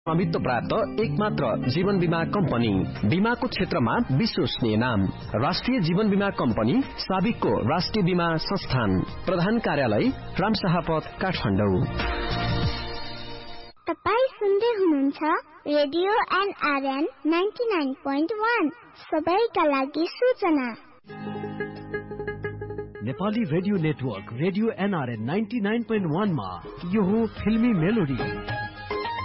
स्वामित्व प्राप्त एकमात्र जीवन बीमा कम्पनी, बीमाको क्षेत्रमा विश्वसनीय नाम राष्ट्रिय जीवन बीमा कम्पनी साबिकको राष्ट्रिय बीमा संस्थान, प्रधान कार्यालय रामशाहपथ काठमाडौँ। तपाई सुन्दै हुनुहुन्छ रेडियो एनआरएन 99.1 सबैका लागि सूचना। Nepali radio network radio NRN 99.1 मा यो हो फिल्मी मेलोडी।